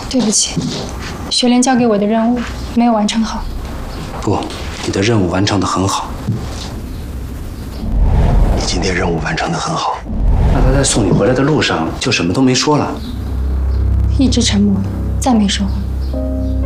对不起，雪莲交给我的任务没有完成好。 不，你的任务完成得很好。 你今天任务完成得很好。 那他在送你回来的路上就什么都没说了， 一直沉默，再没说话。